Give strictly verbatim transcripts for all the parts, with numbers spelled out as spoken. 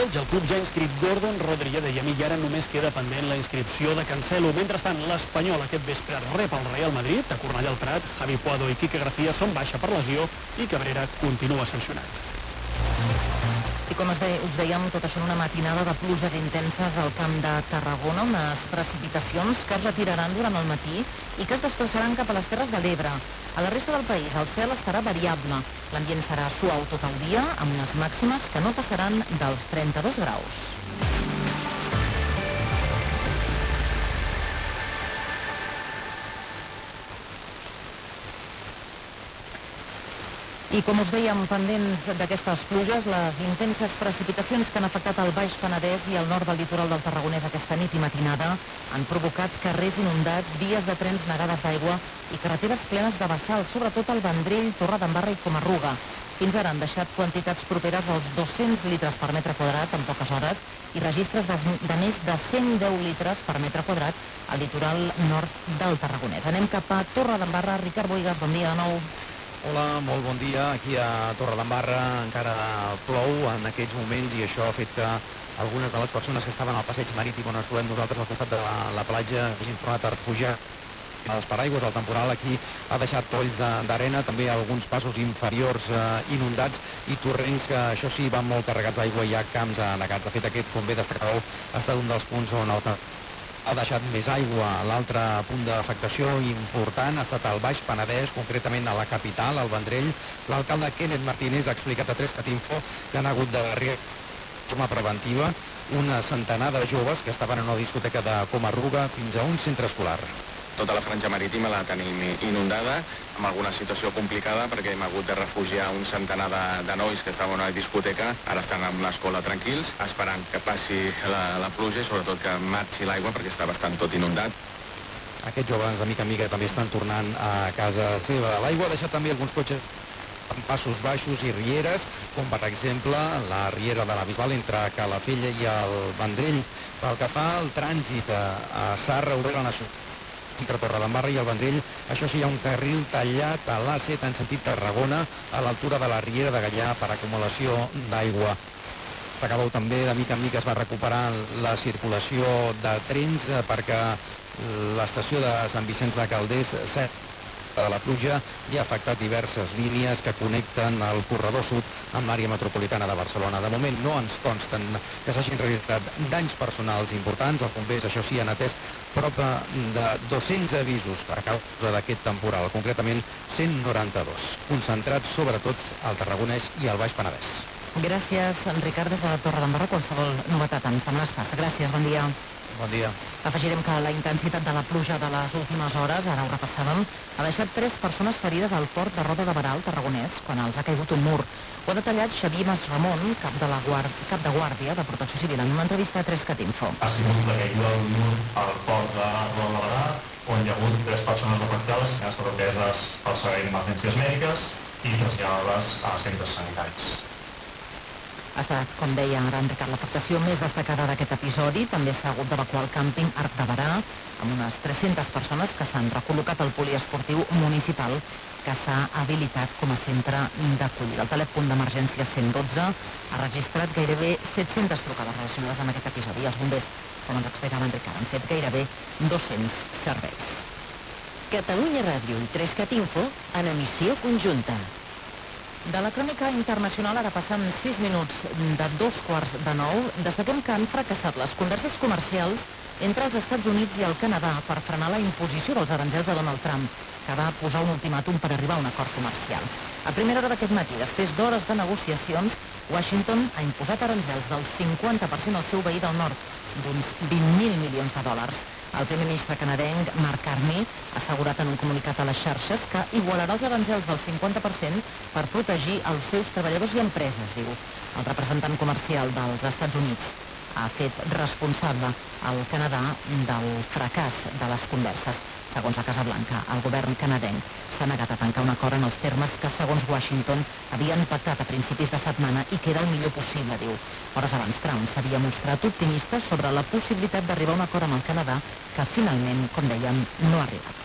maig, el club ja ha inscrit Gordon, Rodri i Adeyemi i ara només queda pendent la inscripció de Cancelo. Mentrestant, l'Espanyol aquest vespre rep el Real Madrid, a Cornellà al Prat. Javi Puado i Quique García són baixa per lesió i Cabrera continua sancionat. I com us dèiem, tot això en una matinada de pluges intenses al camp de Tarragona, unes precipitacions que es retiraran durant el matí i que es desplaçaran cap a les Terres de l'Ebre. A la resta del país el cel estarà variable. L'ambient serà suau tot el dia, amb unes màximes que no passaran dels trenta-dos graus. I com us dèiem, pendents d'aquestes pluges, les intenses precipitacions que han afectat el Baix Penedès i el nord del litoral del Tarragonès aquesta nit i matinada han provocat carrers inundats, vies de trens negades d'aigua i carreteres plenes de bassal, sobretot al Vendrell, Torredembarra i Comarruga. Fins ara han deixat quantitats properes als dos-cents litres per metre quadrat en poques hores i registres de més de cent deu litres per metre quadrat al litoral nord del Tarragonès. Anem cap a Torredembarra. Ricard Boigas, bon dia de nou. Hola, molt bon dia. Aquí a Torredembarra encara plou en aquests moments i això ha fet que algunes de les persones que estaven al passeig marítim on ens trobem nosaltres al costat de la, la platja hagin tornat a refugiar els paraigües. El temporal aquí ha deixat tolls d'arena, també alguns passos inferiors eh, inundats i torrents que això sí van molt carregats d'aigua i hi ha camps anegats. De fet, aquest, com bé destacàveu, ha estat un dels punts on el ha deixat més aigua. L'altre punt d'afectació important ha estat al Baix Penedès, concretament a la capital, al Vendrell. L'alcalde Kenneth Martínez ha explicat a tres cat info que han hagut de reaccionar de forma preventiva una centenar de joves que estaven en una discoteca de Comarruga fins a un centre escolar. Tota la franja marítima la tenim inundada, amb alguna situació complicada perquè hem hagut de refugiar un centenar de, de nois que estaven a una discoteca, ara estan en l'escola tranquils, esperant que passi la, la pluja i sobretot que marxi l'aigua perquè està bastant tot inundat. Aquests joves de mica en mica també estan tornant a casa seva. L'aigua ha deixat també alguns cotxes amb passos baixos i rieres, com per exemple la riera de la Bisbal entre Calafell i el Vendrell. Pel que fa al trànsit a Sarra, Obrera Nacional, entre Torredembarra i el Vendrell, això sí, hi ha un carril tallat a l'A set en sentit Tarragona a l'altura de la riera de Gallà per acumulació d'aigua. S'acabeu també, de mica en mica es va recuperar la circulació de trens perquè l'estació de Sant Vicenç de Calders set de la pluja i ha afectat diverses línies que connecten el corredor sud amb l'àrea metropolitana de Barcelona. De moment no ens consten que s'hagin registrat danys personals importants. Els bombers, això sí, han atès prop de dos-cents avisos a causa d'aquest temporal, concretament cent noranta-dos, concentrats sobretot al Tarragonès i al Baix Penedès. Gràcies, Ricard, des de la Torredembarra. Qualsevol novetat ens demanes pas. Gràcies, bon dia. Bon dia. Afegirem que la intensitat de la pluja de les últimes hores, ara ho repassàvem, ha deixat tres persones ferides al port de Roda de Berà, al Tarragonès, quan els ha caigut un mur. Ho ha detallat Xavier Mas Ramon, cap de, la guard... cap de guàrdia de Protecció Civil, en una entrevista a tres cat info. Ha sigut la caiguda d'un mur al port de Roda de Berà, on hi ha hagut tres persones afectades que han estat ateses pel servei d'emergències mèdiques i traslladades a centres sanitaris. Ha estat, com deia ara en Ricard, l'afectació més destacada d'aquest episodi. També s'ha hagut d'evacuar el càmping Arc de Berà, amb unes tres-centes persones que s'han recol·locat al poliesportiu municipal que s'ha habilitat com a centre d'acollida. El telèfon d'emergència cent dotze ha registrat gairebé set-centes trucades relacionades amb aquest episodi. I els bombers, com ens explicava en Ricard, han fet gairebé dos-cents serveis. Catalunya Ràdio i tres cat info en emissió conjunta. De la crònica internacional, ara passant sis minuts de dos quarts de nou, destaquem que han fracassat les converses comercials entre els Estats Units i el Canadà per frenar la imposició dels aranzels de Donald Trump, que va posar un ultimàtum per arribar a un acord comercial. A primera hora d'aquest matí, després d'hores de negociacions, Washington ha imposat aranzels del cinquanta per cent al seu veí del nord, d'uns vint mil milions de dòlars. El primer ministre canadenc, Mark Carney, ha assegurat en un comunicat a les xarxes que igualarà els aranzels del cinquanta per cent per protegir els seus treballadors i empreses, diu. El representant comercial dels Estats Units ha fet responsable al Canadà del fracàs de les converses. Segons la Casa Blanca, el govern canadenc s'ha negat a tancar un acord en els termes que, segons Washington, havien pactat a principis de setmana i que era el millor possible, diu. Hores abans, Trump s'havia mostrat optimista sobre la possibilitat d'arribar a un acord amb el Canadà, que finalment, com dèiem, no ha arribat.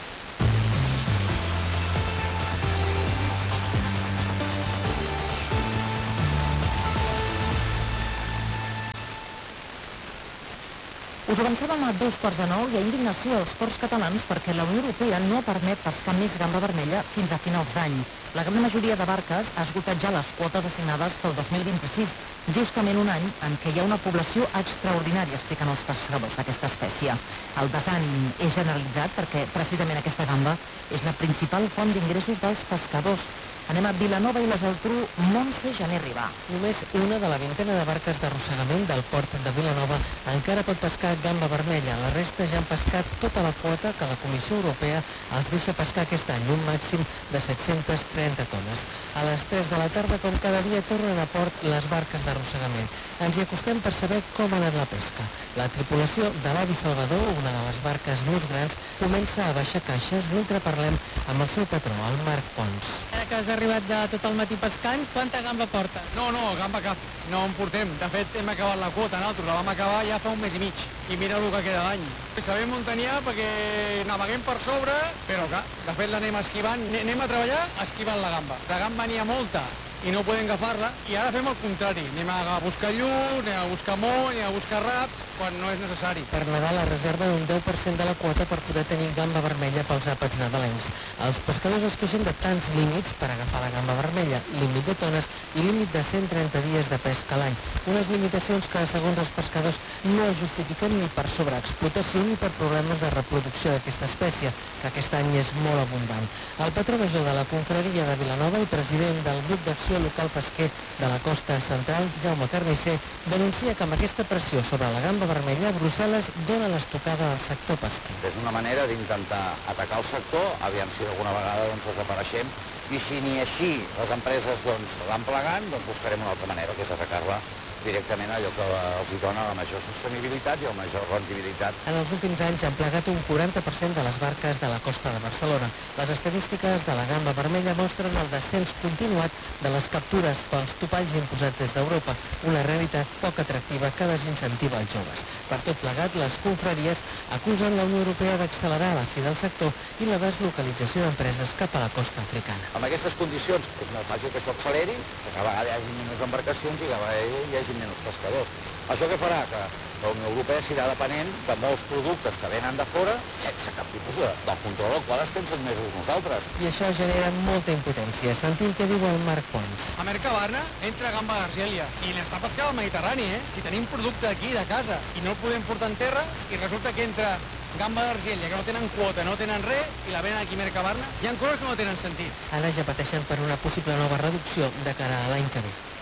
Us ho avançàvem a dos quarts de nou. Hi ha indignació als ports catalans perquè la Unió Europea no permet pescar més gamba vermella fins a finals d'any. La gran majoria de barques ha esgotat ja les quotes assignades pel dos mil vint-i-sis, justament un any en què hi ha una població extraordinària, expliquen els pescadors d'aquesta espècie. El desànim és generalitzat perquè precisament aquesta gamba és la principal font d'ingressos dels pescadors. Anem a Vilanova i la Geltrú. Montse Jané Ribà. Només una de la vintena de barques d'arrossegament del port de Vilanova encara pot pescar gamba vermella. La resta ja han pescat tota la quota que la Comissió Europea els deixa pescar aquest any, un màxim de set-centes trenta tones. A les tres de la tarda, com cada dia, tornen a port les barques d'arrossegament. Ens hi acostem per saber com ha anat la pesca. La tripulació de l'Avi Salvador, una de les barques més grans, comença a baixar caixes mentre parlem amb el seu patró, el Marc Pons. Ara que has arribat de tot el matí pescant, quanta gamba porta? No, no, gamba cap, no en portem. De fet, hem acabat la quota, nosaltres la vam acabar ja fa un mes i mig. I mira el que queda d'any. Sabem on tenia perquè naveguem per sobre, però clar, de fet l'anem esquivant, anem a treballar esquivant la gamba. De gamba n'hi ha molta i no podem agafar-la, i ara fem el contrari. Anem a buscar llur, anem a buscar moll, anem a buscar raps, quan no és necessari. Per Nadal es reserva un deu per cent de la quota per poder tenir gamba vermella pels àpats nadalencs. Els pescadors es queixen de tants límits per agafar la gamba vermella, límit de tones i límit de cent trenta dies de pesca a l'any. Unes limitacions que, segons els pescadors, no es justifiquen ni per sobreexplotació ni per problemes de reproducció d'aquesta espècie, que aquest any és molt abundant. El patró major de la confraria de Vilanova i president del grup d'acció local pesquer de la costa central, Jaume Carnisser, denuncia que amb aquesta pressió sobre la gamba vermella, Brussel·les dona l'estocada al sector pesquer. És una manera d'intentar atacar el sector, aviam si alguna vegada doncs, desapareixem, i si ni així les empreses doncs, van plegant, doncs buscarem una altra manera, que és atacar-la directament allò que els hi dona la major sostenibilitat i la major rendibilitat. En els últims anys han plegat un quaranta per cent de les barques de la costa de Barcelona. Les estadístiques de la gamba vermella mostren el descens continuat de les captures pels topalls imposats des d'Europa, una realitat poc atractiva que desincentiva els joves. Per tot plegat, les confraries acusen la Unió Europea d'accelerar la fi del sector i la deslocalització d'empreses cap a la costa africana. Amb aquestes condicions és molt fàcil que això acceleri, que cada vegada hi hagi menys embarcacions i cada vegada hi hagi menys pescadors. Això què farà? Que la Unió Europea serà depenent de molts productes que venen de fora sense cap tipus de, del control al qual estem sotmesos nosaltres. I això genera molta impotència. Sentim què diu el Marc Pons. A Mercabarna entra gamba d'Argèlia i n'està pescada al Mediterrani, eh? Si tenim producte aquí de casa i no el podem portar en terra i resulta que entra gamba d'Argèlia, que no tenen quota, no tenen res, i la venen aquí a Mercabarna, hi ha coses que no tenen sentit. Ara ja pateixen per una possible nova reducció de cara a l'any que ve.